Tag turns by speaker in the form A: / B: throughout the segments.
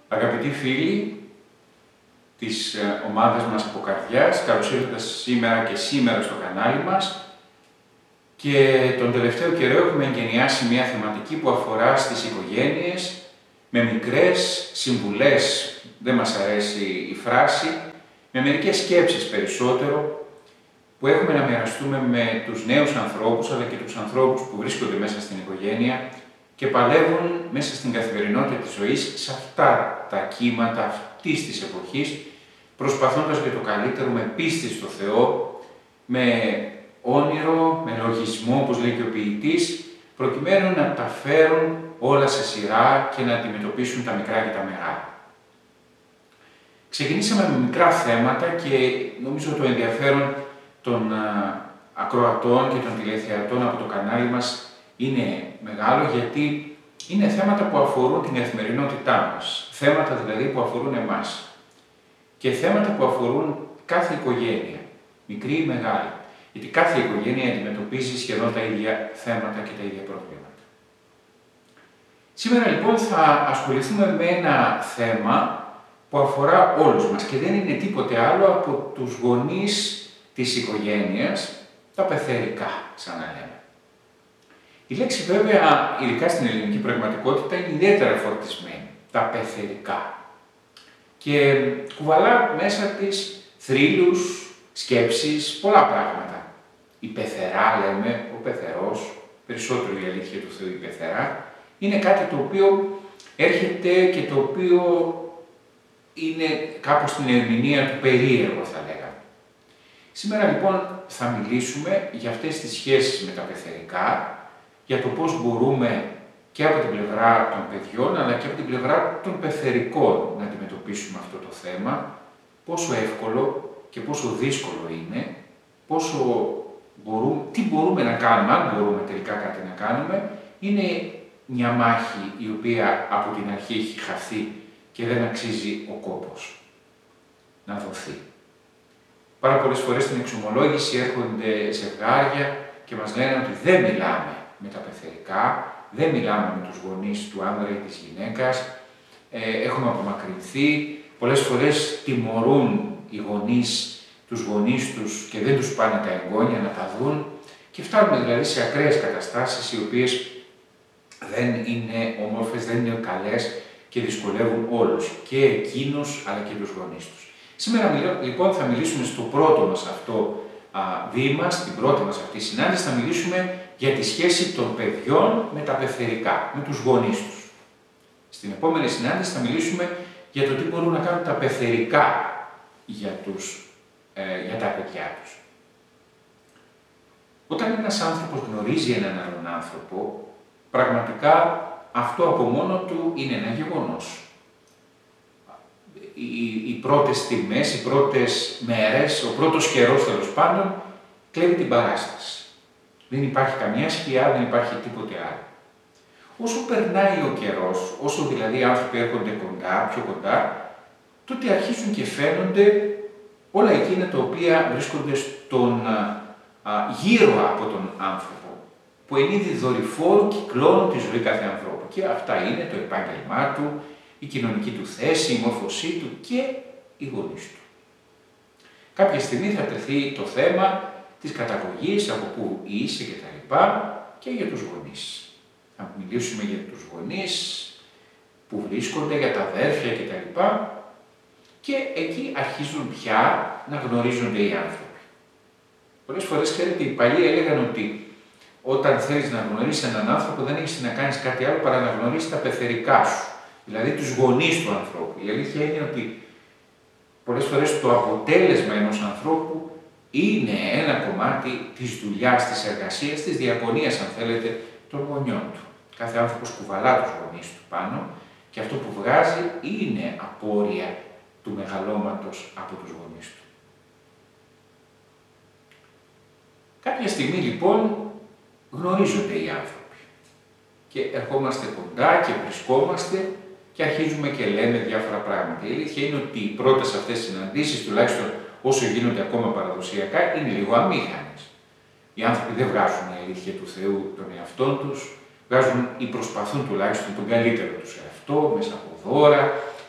A: Αγαπητοί φίλοι της ομάδας μας από καρδιάς, καλώς ήρθατε σήμερα στο κανάλι μας και τον τελευταίο καιρό έχουμε εγκαινιάσει μια θεματική που αφορά στις οικογένειες με μικρές συμβουλές, δεν μας αρέσει η φράση, με μερικές σκέψεις περισσότερο που έχουμε να μοιραστούμε με τους νέους ανθρώπους αλλά και τους ανθρώπους που βρίσκονται μέσα στην οικογένεια και παλεύουν μέσα στην καθημερινότητα της ζωής σε αυτά τα κύματα αυτής της εποχής, προσπαθώντας για το καλύτερο με πίστη στο Θεό, με όνειρο, με λογισμό, όπως λέει και ο ποιητής, προκειμένου να τα φέρουν όλα σε σειρά και να αντιμετωπίσουν τα μικρά και τα μεγάλα. Ξεκινήσαμε με μικρά θέματα και νομίζω το ενδιαφέρον των ακροατών και των τηλεθεατών από το κανάλι μας είναι μεγάλο, γιατί είναι θέματα που αφορούν την καθημερινότητά μας. Θέματα δηλαδή που αφορούν εμάς. Και θέματα που αφορούν κάθε οικογένεια, μικρή ή μεγάλη. Γιατί κάθε οικογένεια αντιμετωπίζει σχεδόν τα ίδια θέματα και τα ίδια προβλήματα. Σήμερα λοιπόν θα ασχοληθούμε με ένα θέμα που αφορά όλους μας και δεν είναι τίποτε άλλο από τους γονείς της οικογένειας, τα πεθερικά, σαν να λέμε. Η λέξη βέβαια, ειδικά στην ελληνική πραγματικότητα, είναι ιδιαίτερα φορτισμένη, τα πεθερικά. Και κουβαλά μέσα της θρύλους, σκέψεις, πολλά πράγματα. Η πεθερά λέμε, ο πεθερός, περισσότερο η αλήθεια του Θεού η πεθερά, είναι κάτι το οποίο έρχεται και το οποίο είναι κάπως στην ερμηνεία του περίεργο θα λέγαμε. Σήμερα λοιπόν θα μιλήσουμε για αυτές τις σχέσεις με τα πεθερικά, για το πώς μπορούμε και από την πλευρά των παιδιών, αλλά και από την πλευρά των πεθερικών να αντιμετωπίσουμε αυτό το θέμα, πόσο εύκολο και πόσο δύσκολο είναι, τι μπορούμε να κάνουμε, αν μπορούμε τελικά κάτι να κάνουμε. Είναι μια μάχη η οποία από την αρχή έχει χαθεί και δεν αξίζει ο κόπος να δοθεί. Πάρα πολλές φορές στην εξομολόγηση έρχονται ζευγάρια και μας λένε ότι δεν μιλάμε με τα πεθερικά, δεν μιλάμε με τους γονείς του άνδρα ή της γυναίκας, έχουμε απομακρυνθεί, πολλές φορές τιμωρούν οι γονείς τους γονείς τους και δεν τους πάνε τα εγγόνια να τα δουν και φτάνουμε δηλαδή σε ακραίες καταστάσεις οι οποίες δεν είναι όμορφες, δεν είναι καλές και δυσκολεύουν όλους, και εκείνους αλλά και τους γονείς τους. Σήμερα λοιπόν θα μιλήσουμε στο πρώτο μας αυτό βήμα, στην πρώτη μας αυτή συνάντηση, θα μιλήσουμε για τη σχέση των παιδιών με τα πεθερικά, με τους γονείς τους. Στην επόμενη συνάντηση θα μιλήσουμε για το τι μπορούν να κάνουν τα πεθερικά για τα παιδιά τους. Όταν ένας άνθρωπος γνωρίζει έναν άλλον άνθρωπο, πραγματικά αυτό από μόνο του είναι ένα γεγονός. Οι πρώτες στιγμές, οι πρώτες μέρες, ο πρώτος καιρός τέλος πάντων, κλέβει την παράσταση. Δεν υπάρχει καμιά σκιά, δεν υπάρχει τίποτε άλλο. Όσο περνάει ο καιρός, όσο δηλαδή οι άνθρωποι έρχονται κοντά, πιο κοντά, τότε αρχίζουν και φαίνονται όλα εκείνα τα οποία βρίσκονται γύρω από τον άνθρωπο, που εν είδη δορυφόρου κυκλώνουν τη ζωή κάθε ανθρώπου. Και αυτά είναι το επάγγελμά του, η κοινωνική του θέση, η μόρφωσή του και οι γονείς του. Κάποια στιγμή θα τεθεί το θέμα της καταγωγής, από πού είσαι κτλ. Και για τους γονείς. Θα μιλήσουμε για τους γονείς που βρίσκονται, για τα αδέρφια κτλ. Και εκεί αρχίζουν πια να γνωρίζονται οι άνθρωποι. Πολλές φορές, ξέρετε, οι παλιοί έλεγαν ότι όταν θέλεις να γνωρίσεις έναν άνθρωπο δεν έχεις να κάνεις κάτι άλλο παρά να γνωρίσεις τα πεθερικά σου. Δηλαδή τους γονείς του ανθρώπου. Η αλήθεια είναι ότι πολλές φορές το αποτέλεσμα ενός ανθρώπου είναι ένα κομμάτι της δουλειάς, της εργασίας, της διακονίας, αν θέλετε, των γονιών του. Κάθε άνθρωπος κουβαλά τους γονείς του πάνω και αυτό που βγάζει είναι απόρρια του μεγαλώματος από τους γονείς του. Κάποια στιγμή λοιπόν γνωρίζονται οι άνθρωποι και ερχόμαστε κοντά και βρισκόμαστε και αρχίζουμε και λέμε διάφορα πράγματα. Η αλήθεια είναι ότι οι πρώτες αυτές συναντήσεις, τουλάχιστον όσο γίνονται ακόμα παραδοσιακά, είναι λίγο αμήχανες. Οι άνθρωποι δεν βγάζουν η αλήθεια του Θεού των εαυτών τους, βγάζουν ή προσπαθούν τουλάχιστον τον καλύτερο τους εαυτό, μέσα από δώρα,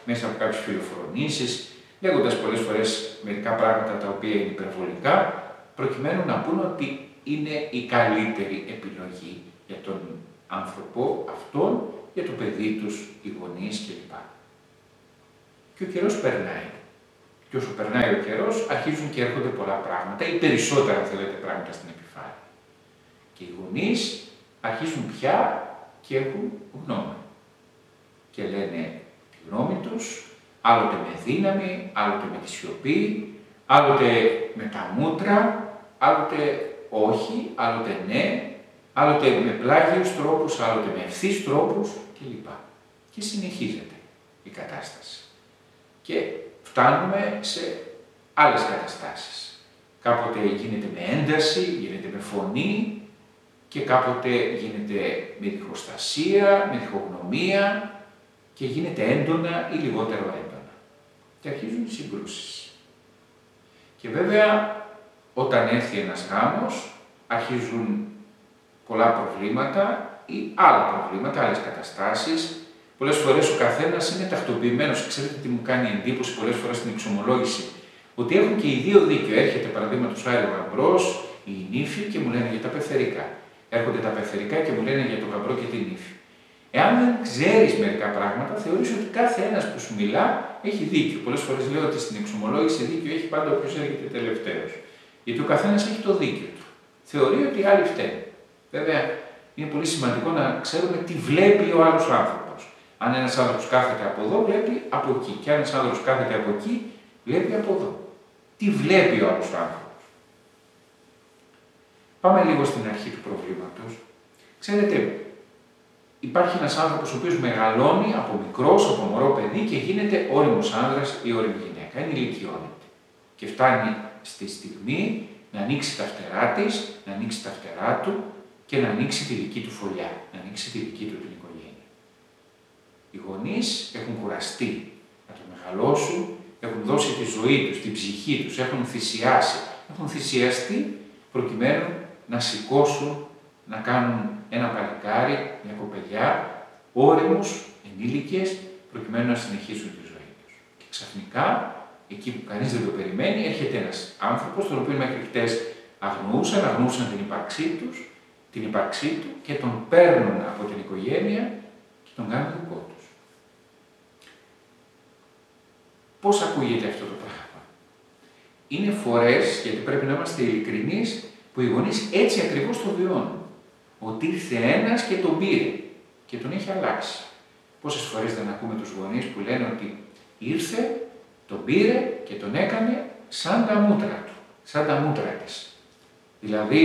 A: μέσα από κάποιες φιλοφρονήσεις, λέγοντας πολλές φορές μερικά πράγματα τα οποία είναι υπερβολικά, προκειμένου να πούν ότι είναι η καλύτερη επιλογή για τον άνθρωπο αυτόν, για το παιδί τους, οι γονείς κλπ. Και ο καιρός περνάει. Και όσο περνάει ο καιρός, αρχίζουν και έρχονται πολλά πράγματα, ή περισσότερα, αν θέλετε, πράγματα στην επιφάνεια. Και οι γονείς αρχίζουν πια και έχουν γνώμη. Και λένε τη γνώμη τους, άλλοτε με δύναμη, άλλοτε με τη σιωπή, άλλοτε με τα μούτρα, άλλοτε όχι, άλλοτε ναι, άλλοτε με πλάγιους τρόπους, άλλοτε με ευθύς τρόπους κλπ. Και συνεχίζεται η κατάσταση. Και φτάνουμε σε άλλες καταστάσεις. Κάποτε γίνεται με ένταση, γίνεται με φωνή και κάποτε γίνεται με διχοστασία, με διχογνωμία και γίνεται έντονα ή λιγότερο έντονα. Και αρχίζουν οι συγκρούσεις. Και βέβαια όταν έρθει ένας γάμος αρχίζουν πολλά προβλήματα ή άλλα προβλήματα, άλλες καταστάσεις. Πολλές φορές ο καθένας είναι τακτοποιημένος. Ξέρετε τι μου κάνει εντύπωση πολλές φορές στην εξομολόγηση, ότι έχουν και οι δύο δίκιο. Έρχεται παραδείγματος χάρη ο γαμπρός, η νύφη και μου λένε για τα πεθερικά. Έρχονται τα πεθερικά και μου λένε για τον γαμπρό και την νύφη. Εάν δεν ξέρεις μερικά πράγματα, θεωρείς ότι κάθε ένας που σου μιλά έχει δίκιο. Πολλές φορές λέω ότι στην εξομολόγηση δίκιο έχει πάντα όποιος έρχεται τελευταίος. Γιατί ο καθένας έχει το δίκιο του. Θεωρεί ότι οι άλλοι φταίνουν. Βέβαια, είναι πολύ σημαντικό να ξέρουμε τι βλέπει ο άλλος άνθρωπος. Αν ένας άνθρωπος κάθεται από εδώ, βλέπει από εκεί. Και αν ένας άνθρωπος κάθεται από εκεί, βλέπει από εδώ. Τι βλέπει ο άλλος άνθρωπος. Πάμε λίγο στην αρχή του προβλήματος. Ξέρετε, υπάρχει ένας άνθρωπος ο οποίος μεγαλώνει από μικρός, από μωρό παιδί και γίνεται όριμος άνδρας ή όριμη γυναίκα. Ενηλικιώνεται. Και φτάνει στη στιγμή να ανοίξει τα φτερά της, να ανοίξει τα φτερά του και να ανοίξει τη δική του φωλιά, να ανοίξει τη δική του την οικογένεια. Οι γονείς έχουν κουραστεί να το μεγαλώσουν, έχουν δώσει τη ζωή τους, την ψυχή τους, έχουν θυσιάσει, έχουν θυσιαστεί προκειμένου να σηκώσουν, να κάνουν ένα παλικάρι, μια κοπελιά, όριμους, ενήλικες, προκειμένου να συνεχίσουν τη ζωή τους. Και ξαφνικά, εκεί που κανείς δεν το περιμένει, έρχεται ένας άνθρωπος, τον οποίο μέχρι χτες αγνοούσαν την ύπαρξή του και τον παίρνουν από την οικογένεια και τον κάνουν δικό τους. Πώς ακούγεται αυτό το πράγμα? Είναι φορές, γιατί πρέπει να είμαστε ειλικρινείς, που οι γονείς έτσι ακριβώς το βιώνουν. Ότι ήρθε ένας και τον πήρε και τον έχει αλλάξει. Πόσες φορές δεν ακούμε τους γονείς που λένε ότι ήρθε, τον πήρε και τον έκανε σαν τα μούτρα του, σαν τα μούτρα της. Δηλαδή,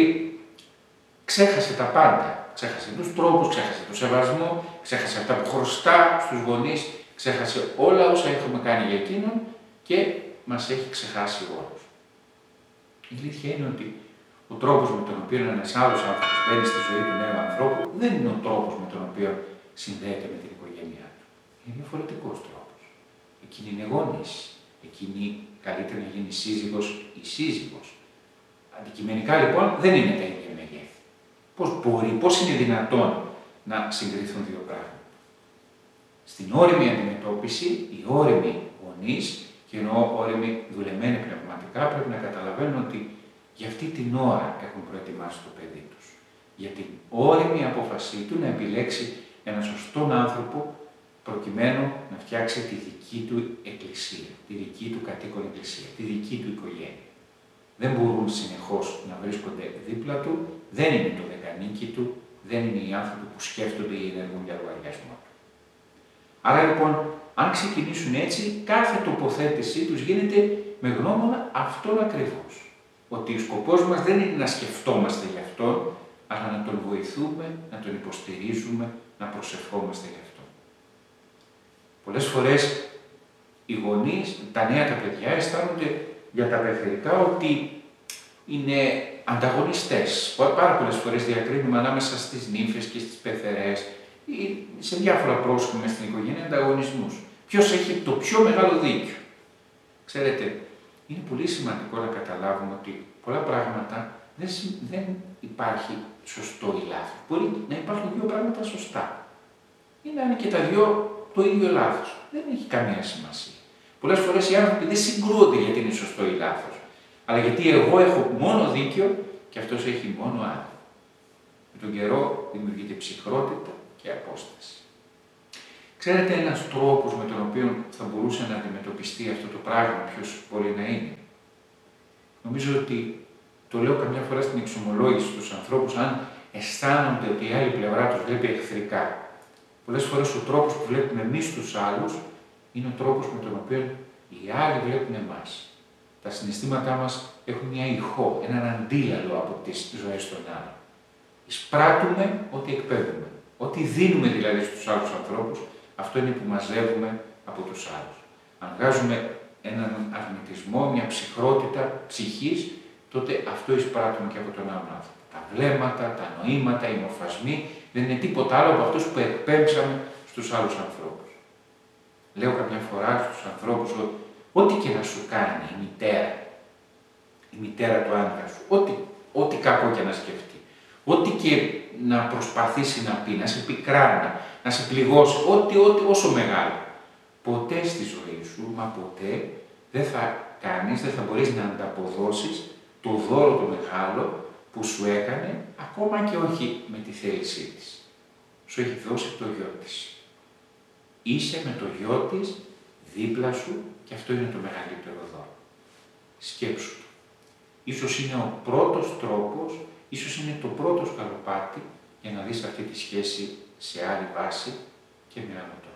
A: ξέχασε τα πάντα. Ξέχασε τους τρόπους, ξέχασε το σεβασμό, ξέχασε αυτά που χρωστά στους γονείς, ξέχασε όλα όσα έχουμε κάνει για εκείνον και μας έχει ξεχάσει όλους. Η αλήθεια είναι ότι ο τρόπος με τον οποίο ένας άλλος άνθρωπος μπαίνει στη ζωή του νέου ανθρώπου δεν είναι ο τρόπος με τον οποίο συνδέεται με την οικογένειά του. Είναι διαφορετικός τρόπος. Εκείνη είναι γονείς. Εκείνη καλύτερα να γίνει σύζυγος ή σύζυγος. Αντικειμενικά λοιπόν δεν είναι τα ίδια μεγέθη. Πώς είναι δυνατόν να συγκριθούν δύο πράγματα? Στην όριμη αντιμετώπιση, οι όριμοι γονείς, και εννοώ όριμοι δουλεμένοι πνευματικά, πρέπει να καταλαβαίνουν ότι για αυτή την ώρα έχουν προετοιμάσει το παιδί τους. Για την όριμη απόφασή του να επιλέξει έναν σωστόν άνθρωπο προκειμένου να φτιάξει τη δική του εκκλησία, τη δική του κατοίκον εκκλησία, τη δική του οικογένεια. Δεν μπορούν συνεχώς να βρίσκονται δίπλα του, δεν είναι το δεκανίκι του, δεν είναι οι άνθρωποι που σκέφτονται ή ενεργούν για λογαριασμό του. Άρα λοιπόν, αν ξεκινήσουν έτσι, κάθε τοποθέτησή τους γίνεται με γνώμονα αυτόν ακριβώς. Ότι ο σκοπός μας δεν είναι να σκεφτόμαστε γι' αυτόν, αλλά να τον βοηθούμε, να τον υποστηρίζουμε, να προσευχόμαστε γι' αυτόν. Πολλές φορές οι γονείς, τα νέα τα παιδιά, αισθάνονται για τα πεθερικά ότι είναι ανταγωνιστές. Πάρα πολλές φορές διακρίνουμε ανάμεσα στις νύμφες και στις πεθερές ή σε διάφορα πρόσωπα μες στην οικογένεια ανταγωνισμούς. Ποιος έχει το πιο μεγάλο δίκιο? Ξέρετε, είναι πολύ σημαντικό να καταλάβουμε ότι πολλά πράγματα δεν υπάρχει σωστό ή λάθος. Μπορεί να υπάρχουν δύο πράγματα σωστά ή να είναι και τα δυο το ίδιο λάθος. δεν έχει καμία σημασία. Πολλές φορές οι άνθρωποι δεν συγκρούονται γιατί είναι σωστό ή λάθος, αλλά γιατί εγώ έχω μόνο δίκιο και αυτός έχει μόνο άδικο. Με τον καιρό δημιουργείται ψυχρότητα και απόσταση. Ξέρετε ένας τρόπος με τον οποίο θα μπορούσε να αντιμετωπιστεί αυτό το πράγμα, ποιος μπορεί να είναι? Νομίζω ότι το λέω καμιά φορά στην εξομολόγηση στους ανθρώπους, αν αισθάνονται ότι η άλλη πλευρά τους βλέπει εχθρικά. Πολλές φορές ο τρόπος που βλέπουμε εμείς τους άλλους είναι ο τρόπος με τον οποίο οι άλλοι βλέπουν εμάς. Τα συναισθήματά μας έχουν μια ηχό, έναν αντίλαλο από τις ζωές των άλλων. Εισπράττουμε ό,τι εκπέμπουμε. Ό,τι δίνουμε δηλαδή στους άλλους ανθρώπους, αυτό είναι που μαζεύουμε από τους άλλους. Αν βγάζουμε έναν αρνητισμό, μια ψυχρότητα ψυχής, τότε αυτό εισπράττουμε και από τον άλλον άνθρωπο. Τα βλέμματα, τα νοήματα, οι μορφασμοί δεν είναι τίποτα άλλο από αυτούς που εκπέμψαμε στους άλλους ανθρώπους. Λέω καμιά φορά στους ανθρώπους ότι ό,τι και να σου κάνει η μητέρα του άντρα σου, ό,τι κακό και να σκεφτεί, ό,τι και να προσπαθήσει να πει, να σε πικράνει, να σε πληγώσει, ό,τι όσο μεγάλο, ποτέ στη ζωή σου, μα ποτέ δεν θα μπορείς να ανταποδώσεις το δώρο το μεγάλο που σου έκανε, ακόμα και όχι με τη θέλησή της. Σου έχει δώσει το γιο της. Είσαι με το γιο της δίπλα σου και αυτό είναι το μεγαλύτερο δώρο. Σκέψου το. Ίσως είναι ο πρώτος τρόπος, ίσως είναι το πρώτο σκαλοπάτι για να δεις αυτή τη σχέση σε άλλη βάση και με άλλο τρόπο.